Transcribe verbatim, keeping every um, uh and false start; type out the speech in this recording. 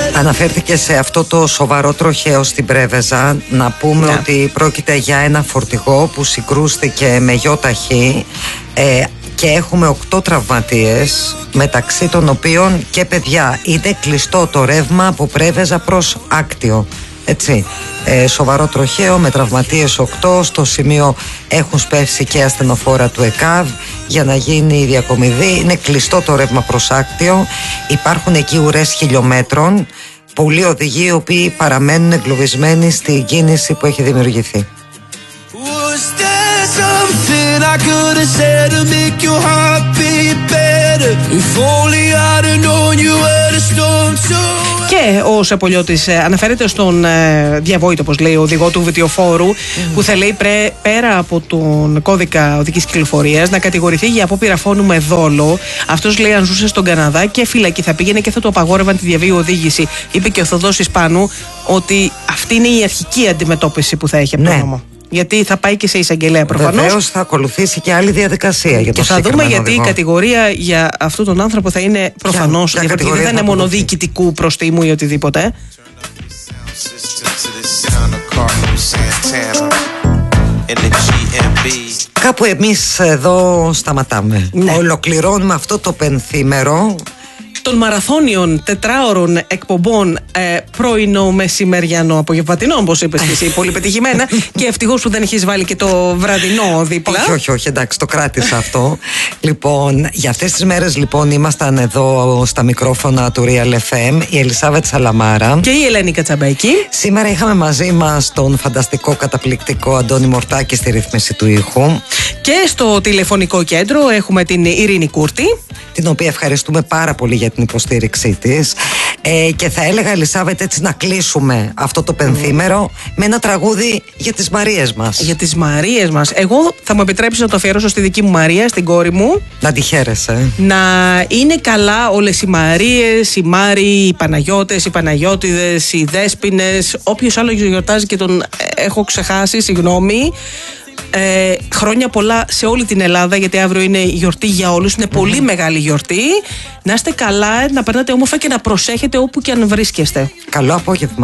Αναφέρθηκε σε αυτό το σοβαρό τροχαίο στην Πρέβεζα. Να πούμε ναι. ότι πρόκειται για ένα φορτηγό που συγκρούστηκε με γιοταχή ε, και έχουμε οκτώ τραυματίες, μεταξύ των οποίων και παιδιά. Είναι κλειστό το ρεύμα από Πρέβεζα προς Άκτιο. Έτσι, ε, σοβαρό τροχαίο με τραυματίες οκτώ. Στο σημείο έχουν σπεύσει και ασθενοφόρα του ΕΚΑΒ για να γίνει η διακομιδή. Είναι κλειστό το ρεύμα προς Άκτιο. Υπάρχουν εκεί ουρές χιλιόμετρων. Πολλοί οδηγοί οι οποίοι παραμένουν εγκλωβισμένοι στην κίνηση που έχει δημιουργηθεί. Και ο Σεπολιώτης αναφέρεται στον διαβόητο, όπως λέει, οδηγό του βιτιοφόρου, mm. που θα λέει πρέ, πέρα από τον κώδικα οδικής κυκλοφορίας να κατηγορηθεί για απόπειρα φόνου με δόλο. Αυτός, λέει, αν ζούσε στον Καναδά και φυλακή θα πήγαινε και θα του απαγόρευαν τη διαβίου οδήγηση. Είπε και ο Θοδόσης Πάνου ότι αυτή είναι η αρχική αντιμετώπιση που θα έχει από ναι. το νόμο. Γιατί θα πάει και σε εισαγγελέα προφανώς. Βεβαίως θα ακολουθήσει και άλλη διαδικασία για το και θα δούμε γιατί οδηγό. Η κατηγορία για αυτόν τον άνθρωπο θα είναι προφανώς. Γιατί δεν είναι μόνο διοικητικού προστίμου ή οτιδήποτε. Κάπου εμείς εδώ σταματάμε. Ναι. Ολοκληρώνουμε αυτό το πενθήμερο των μαραθώνιων τετράωρων εκπομπών ε, πρωινό, μεσημεριανό, απογευματινό, όπως είπες και εσύ, πολύ πετυχημένα. Και ευτυχώς που δεν έχεις βάλει και το βραδινό δίπλα. Όχι, όχι, όχι, εντάξει, το κράτησα αυτό. Λοιπόν, για αυτές τις μέρες λοιπόν ήμασταν εδώ στα μικρόφωνα του Real εφ εμ η Ελισάβετ Σαλαμάρα και η Ελένη Κατσαμπέκη. Σήμερα είχαμε μαζί μας τον φανταστικό, καταπληκτικό Αντώνη Μορτάκη στη ρύθμιση του ήχου. Και στο τηλεφωνικό κέντρο έχουμε την Ειρήνη Κούρτη, την οποία ευχαριστούμε πάρα πολύ για την υποστήριξή της. Ε, και θα έλεγα, Ελισάβετ, έτσι να κλείσουμε αυτό το πενθήμερο mm. με ένα τραγούδι για τις Μαρίες μας. Για τις Μαρίες μας. Εγώ θα μου επιτρέψεις να το αφιερώσω στη δική μου Μαρία, στην κόρη μου. Να τη χαίρεσαι. Να είναι καλά όλες οι Μαρίες, οι Μάριοι, οι Παναγιώτες, οι Παναγιώτιδες, οι Δέσποινες. Όποιος άλλο γιορτάζει και τον έχω ξεχάσει, συγγνώμη. Ε, χρόνια πολλά σε όλη την Ελλάδα, γιατί αύριο είναι γιορτή για όλους. Είναι mm-hmm. πολύ μεγάλη γιορτή. Να είστε καλά, να περνάτε όμορφα και να προσέχετε όπου και αν βρίσκεστε. Καλό απόγευμα.